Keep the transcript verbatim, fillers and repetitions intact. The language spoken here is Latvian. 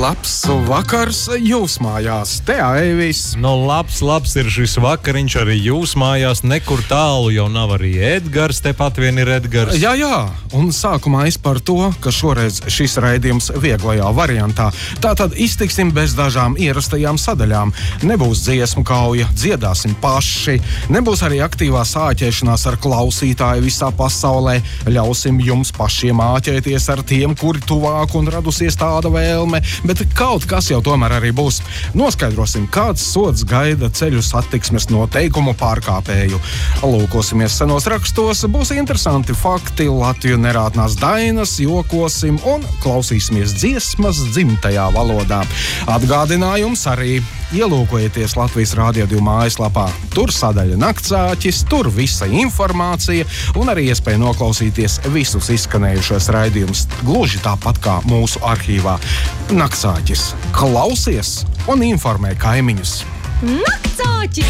Labs vakars jūs mājās, te Aivis. No labs, labs ir šis vakariņš arī jūs mājās, nekur tālu jau nav arī Edgars, tepat vien ir Edgars. Jā, jā, un sākumā es par to, ka šoreiz šis raidījums vieglajā variantā. Tātad iztiksim bez dažām ierastajām sadaļām. Nebūs dziesmu kauja, dziedāsim paši, nebūs arī aktīvā sāķēšanās ar klausītāju visā pasaulē. Ļausim jums pašiem āķēties ar tiem, kuri tuvāk un radusies tāda vēlme. Bet kaut kas jau tomēr arī būs. Noskaidrosim, kāds sods gaida ceļu satiksmes noteikumu pārkāpēju. Lūkosimies senos rakstos, būs interesanti fakti, Latviju nerātnās dainas, jokosim un klausīsimies dziesmas dzimtajā valodā. Atgādinājums arī ielūkojieties Latvijas Rādio divi mājaslapā. Tur sadaļa Naktsāķis, tur visa informācija un arī iespēja noklausīties visus izskanējušos raidījumus, gluži tāpat kā mūsu arhīvā. Naktsāķis, klausies un informē kaimiņus. Naktsāķis!